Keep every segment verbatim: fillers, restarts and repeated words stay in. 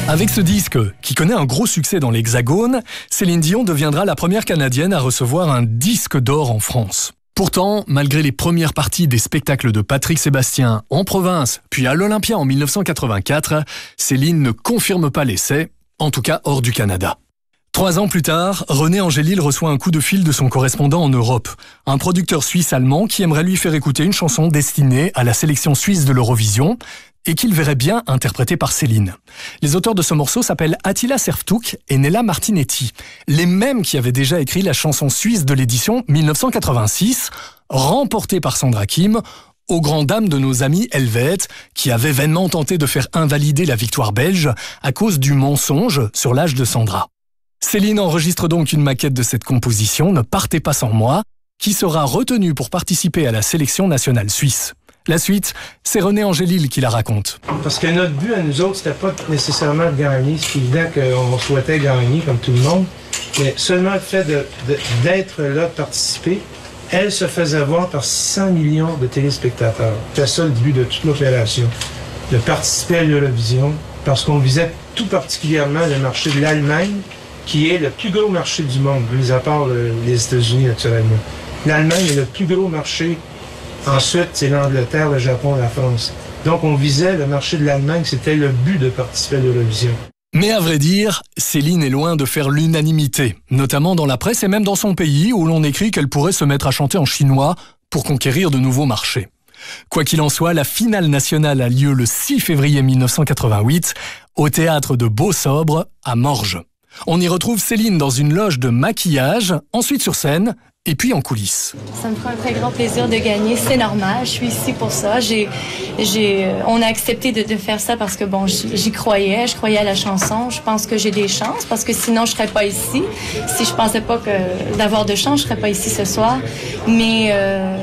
Avec ce disque, qui connaît un gros succès dans l'Hexagone, Céline Dion deviendra la première Canadienne à recevoir un disque d'or en France. Pourtant, malgré les premières parties des spectacles de Patrick Sébastien en province, puis à l'Olympia en mille neuf cent quatre-vingt-quatre, Céline ne confirme pas l'essai, en tout cas hors du Canada. Trois ans plus tard, René Angélil reçoit un coup de fil de son correspondant en Europe, un producteur suisse-allemand qui aimerait lui faire écouter une chanson destinée à la sélection suisse de l'Eurovision et qu'il verrait bien interprétée par Céline. Les auteurs de ce morceau s'appellent Attila Serftouk et Nella Martinetti, les mêmes qui avaient déjà écrit la chanson suisse de l'édition mille neuf cent quatre-vingt-six, remportée par Sandra Kim, aux grandes dames de nos amis helvètes, qui avaient vainement tenté de faire invalider la victoire belge à cause du mensonge sur l'âge de Sandra. Céline enregistre donc une maquette de cette composition, Ne partez pas sans moi, qui sera retenue pour participer à la sélection nationale suisse. La suite, c'est René Angélil qui la raconte. Parce que notre but à nous autres, c'était pas nécessairement de gagner. C'est évident qu'on souhaitait gagner comme tout le monde, mais seulement le fait de, de, d'être là, de participer, elle se faisait voir par six cents millions de téléspectateurs. C'était ça le but de toute l'opération, de participer à l'Eurovision, parce qu'on visait tout particulièrement le marché de l'Allemagne, qui est le plus gros marché du monde, mis à part le, les États-Unis naturellement. L'Allemagne est le plus gros marché. Ensuite, c'est l'Angleterre, le Japon, la France. Donc, on visait le marché de l'Allemagne, c'était le but de participer à l'Eurovision. Mais à vrai dire, Céline est loin de faire l'unanimité, notamment dans la presse et même dans son pays, où l'on écrit qu'elle pourrait se mettre à chanter en chinois pour conquérir de nouveaux marchés. Quoi qu'il en soit, la finale nationale a lieu le six février mille neuf cent quatre-vingt-huit, au théâtre de Beau-Sobre, à Morges. On y retrouve Céline dans une loge de maquillage, ensuite sur scène, et puis en coulisses. Ça me fera un très grand plaisir de gagner, c'est normal, je suis ici pour ça. J'ai, j'ai, on a accepté de, de faire ça parce que bon, j'y croyais, je croyais à la chanson. Je pense que j'ai des chances parce que sinon je serais pas ici. Si je pensais pas que d'avoir de chance, je serais pas ici ce soir. Mais euh,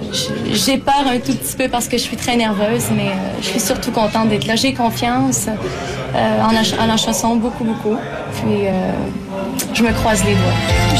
j'ai peur un tout petit peu parce que je suis très nerveuse, mais euh, je suis surtout contente d'être là. J'ai confiance euh, en, la, en la chanson beaucoup beaucoup. Puis euh, je me croise les doigts.